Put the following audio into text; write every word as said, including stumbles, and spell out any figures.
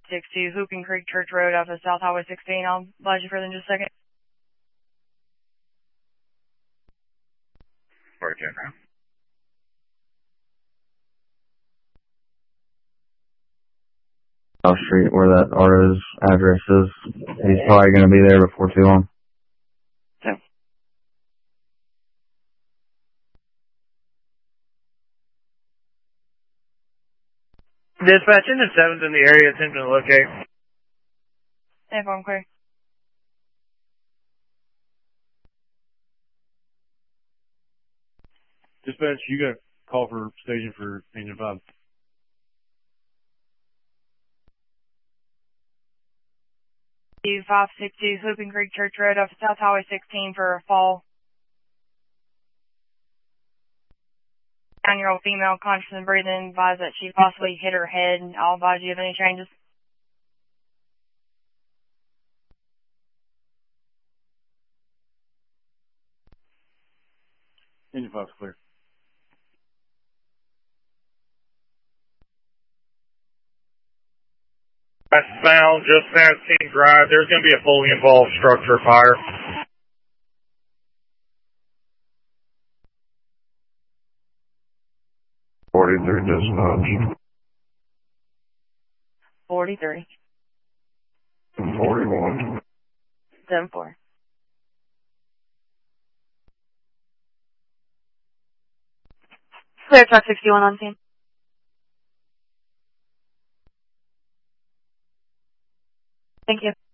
sixty, Hooping Creek Church Road off of South Highway sixteen. I'll advise you further in just a second. Right there now. South Street, where that Arto's address is. He's probably going to be there before too long. Okay. Dispatch, engine seven's in the area attempting to locate. If I'm clear. Dispatch, you got a call for staging for engine five. five sixty, Hooping Creek Church Road off of South Highway sixteen for a fall. Nine-year-old female conscious and breathing, advised that she possibly hit her head. I'll advise you of any changes. Engine five's clear. Westbound, just past King Drive, there's going to be a fully involved structure fire. forty-three dispatch. forty-three. forty-one. seven four. Clear truck sixty-one on scene. Thank you.